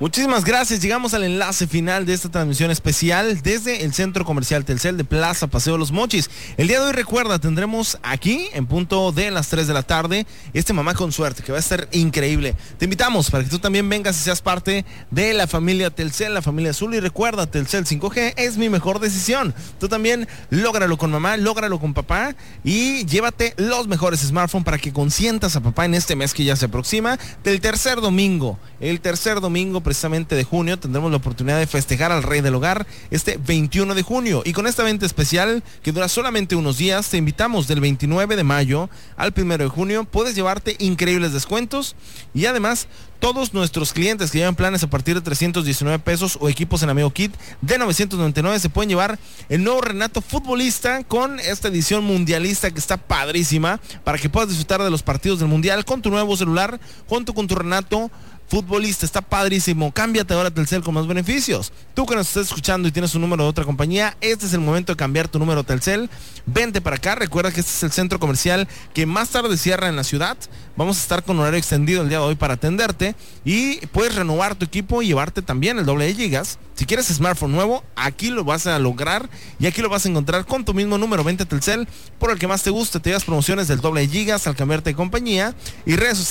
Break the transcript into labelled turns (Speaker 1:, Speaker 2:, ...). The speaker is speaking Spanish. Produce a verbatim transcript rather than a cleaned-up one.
Speaker 1: Muchísimas gracias, llegamos al enlace final de esta transmisión especial desde el Centro Comercial Telcel de Plaza Paseo Los Mochis. El día de hoy, recuerda, tendremos aquí en punto de las tres de la tarde este Mamá con Suerte, que va a estar increíble. Te invitamos para que tú también vengas y seas parte de la familia Telcel, la familia Azul, y recuerda, Telcel cinco G es mi mejor decisión. Tú también lógralo con mamá, lógralo con papá y llévate los mejores smartphones para que consientas a papá en este mes que ya se aproxima. Del tercer domingo, el tercer domingo precisamente de junio, tendremos la oportunidad de festejar al Rey del Hogar este veintiuno de junio, y con esta venta especial que dura solamente unos días, te invitamos del veintinueve de mayo al primero de junio. Puedes llevarte increíbles descuentos y además todos nuestros clientes que llevan planes a partir de trescientos diecinueve pesos o equipos en Amigo Kit de novecientos noventa y nueve se pueden llevar el nuevo Renato Futbolista con esta edición mundialista que está padrísima para que puedas disfrutar de los partidos del Mundial con tu nuevo celular junto con tu Renato Futbolista. Está padrísimo. Cámbiate ahora a Telcel con más beneficios. Tú que nos estás escuchando y tienes un número de otra compañía, este es el momento de cambiar tu número a Telcel. Vente para acá. Recuerda que este es el centro comercial que más tarde cierra en la ciudad. Vamos a estar con horario extendido el día de hoy para atenderte y puedes renovar tu equipo y llevarte también el doble de gigas. Si quieres smartphone nuevo, aquí lo vas a lograr y aquí lo vas a encontrar con tu mismo número. Vente a Telcel por el que más te guste. Te llevas promociones del doble de gigas al cambiarte de compañía y redes sociales